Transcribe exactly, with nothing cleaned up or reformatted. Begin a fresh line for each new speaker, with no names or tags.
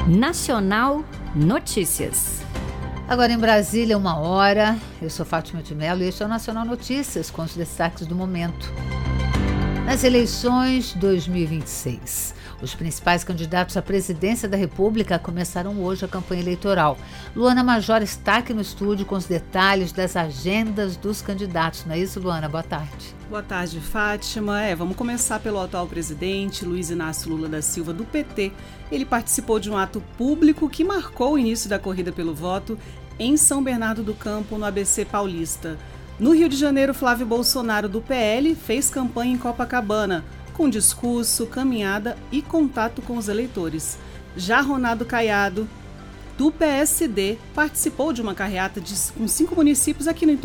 Nacional Notícias.
Agora em Brasília, uma hora. Eu sou Fátima de Mello e este é o Nacional Notícias com os destaques do momento. Nas eleições dois mil e vinte e seis, os principais candidatos à presidência da República começaram hoje a campanha eleitoral. Luana Major está aqui no estúdio com os detalhes das agendas dos candidatos. Não é isso, Luana? Boa tarde.
Boa tarde, Fátima. É, vamos começar pelo atual presidente, Luiz Inácio Lula da Silva, do P T. Ele participou de um ato público que marcou o início da corrida pelo voto em São Bernardo do Campo, no A B C Paulista. No Rio de Janeiro, Flávio Bolsonaro, do P L, fez campanha em Copacabana, com discurso, caminhada e contato com os eleitores. Já Ronaldo Caiado, do P S D, participou de uma carreata de, com cinco municípios aqui no entorno